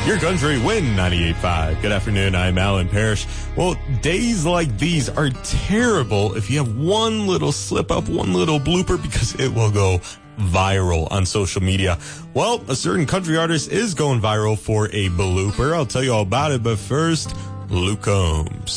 Your Country Win 98.5. Good afternoon, I'm Alan Parrish. Well, days like these are terrible if you have one little slip up, one little blooper, because it will go viral on social media. Well, a certain country artist is going viral for a blooper. I'll tell you all about it, but first, Luke Combs.